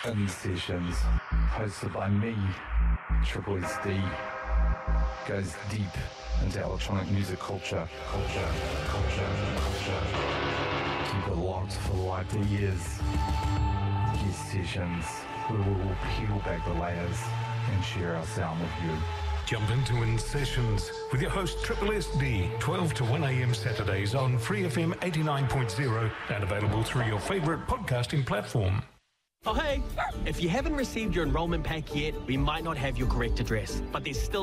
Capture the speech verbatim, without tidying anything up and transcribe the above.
In Sessions, hosted by me, Triple S D, goes deep into electronic music culture, culture, culture, culture. Keep it locked for like years. Guest Sessions, where we will peel back the layers and share our sound with you. Jump into In Sessions with your host Triple S D, twelve to one a.m. Saturdays on Free F M eighty-nine point zero and available through your favourite podcasting platform. Oh hey, if you haven't received your enrolment pack yet, we might not have your correct address, but there's still